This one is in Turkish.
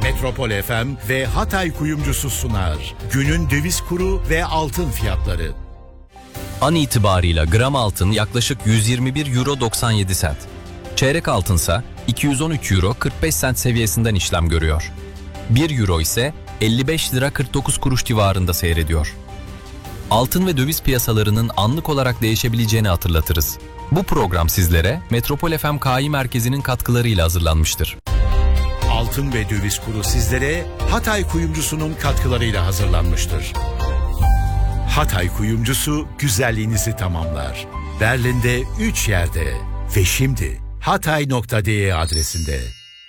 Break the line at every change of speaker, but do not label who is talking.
Metropol FM ve Hatay Kuyumcusu sunar. Günün döviz kuru ve altın fiyatları.
An itibarıyla gram altın yaklaşık 121 euro 97 sent. Çeyrek altınsa 213 euro 45 sent seviyesinden işlem görüyor. 1 euro ise 55 lira 49 kuruş civarında seyrediyor. Altın ve döviz piyasalarının anlık olarak değişebileceğini hatırlatırız. Bu program sizlere Metropol FM KI Merkezi'nin katkılarıyla hazırlanmıştır.
Altın ve döviz kuru sizlere Hatay Kuyumcusu'nun katkılarıyla hazırlanmıştır. Hatay Kuyumcusu güzelliğinizi tamamlar. Berlin'de 3 yerde ve şimdi hatay.de adresinde.